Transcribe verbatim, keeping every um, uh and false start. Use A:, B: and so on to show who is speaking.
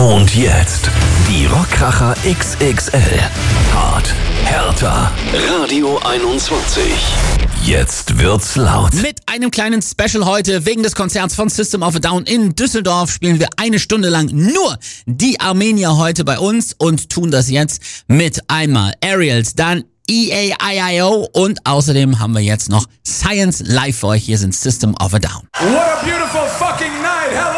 A: Und jetzt die Rockkracher X X L. Hart, härter. Radio einundzwanzig. Jetzt wird's laut.
B: Mit einem kleinen Special heute. Wegen des Konzerts von System of a Down in Düsseldorf spielen wir eine Stunde lang nur die Armenier heute bei uns und tun das jetzt mit einmal Aerials, dann E A I I O und außerdem haben wir jetzt noch Science live für euch. Hier sind System of a Down.
C: What a beautiful fucking night. Hello.